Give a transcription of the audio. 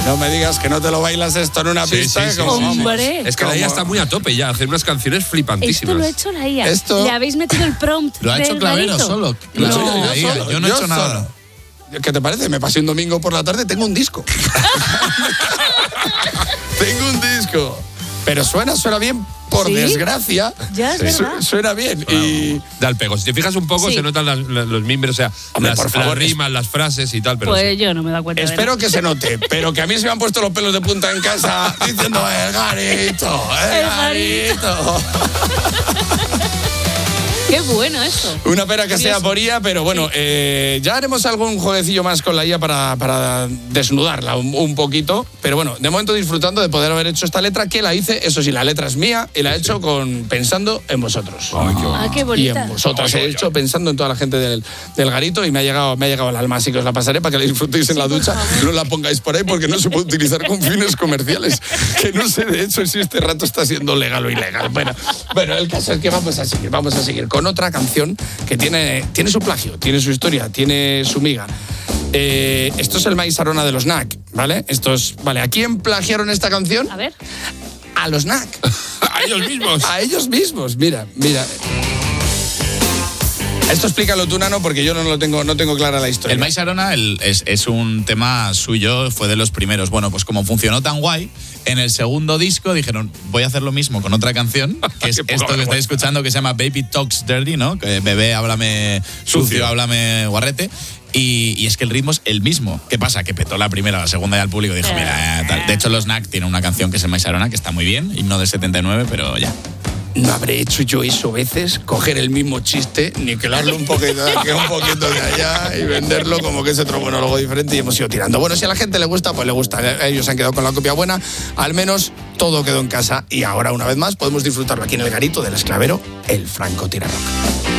No me digas que no te lo bailas esto en una pista. Sí. Hombre. Es que la IA está muy a tope ya, hacer unas canciones flipantísimas. Esto lo ha hecho la IA. Esto- ¿Le habéis metido el prompt Lo ha hecho del Clavero garito? solo. Lo he hecho No. yo Yo solo, no he hecho nada. solo. ¿Qué te parece? Me pasé un domingo por la tarde, tengo un disco. Tengo un disco. Pero suena bien, por ¿Sí? desgracia. Ya es verdad. Suena bien. Y Da el pego. Si te fijas un poco, Sí. se notan los mimbres, o sea, Hombre, las, por favor, las rimas, las frases y tal, pero Pues sí. yo no me he dado cuenta. de espero nada. que se note, pero que a mí se me han puesto los pelos de punta en casa diciendo el garito, el garito. Qué bueno eso. Una pena que sea por IA, pero bueno, ya haremos algún jueguecillo más con la IA para desnudarla un poquito. Pero bueno, de momento disfrutando de poder haber hecho esta letra, que la hice, eso sí, la letra es mía y la he hecho pensando en vosotros. Qué Y bonita. en vosotras he hecho pensando en toda la gente del garito y me ha llegado al alma, así que os la pasaré para que la disfrutéis en la ducha. No la pongáis por ahí porque no se puede utilizar con fines comerciales. Que no sé, de hecho, si este rato está siendo legal o ilegal. Bueno, el caso es que vamos a seguir con otra canción que tiene su plagio, tiene su historia, tiene su miga. Esto es el Maíz Arona de los NAC, ¿vale? Vale, ¿a quién plagiaron esta canción? A ver. A los NAC. A ellos mismos. A ellos mismos, mira. Esto explícalo tú, Nano, porque yo no tengo clara la historia. El Maíz Arona es un tema suyo, fue de los primeros. Bueno, pues como funcionó tan guay, en el segundo disco dijeron, voy a hacer lo mismo con otra canción, que es Qué poca esto que vergüenza. estáis escuchando, que se llama Baby Talks Dirty, ¿no? Que bebé, háblame sucio, háblame guarrete. Y es que el ritmo es el mismo. ¿Qué pasa? Que petó la primera, la segunda y al público dijo, mira, tal. De hecho, los NAC tienen una canción que es el Maíz Arona, que está muy bien, himno del 79, pero ya. No habré hecho yo eso veces, coger el mismo chiste, niquelarlo un poquito de aquí, un poquito de allá y venderlo como que es otro monólogo diferente y hemos ido tirando. Bueno, si a la gente le gusta, pues le gusta. Ellos se han quedado con la copia buena, al menos todo quedó en casa y ahora una vez más podemos disfrutarlo aquí en el garito del esclavero, el francotirador.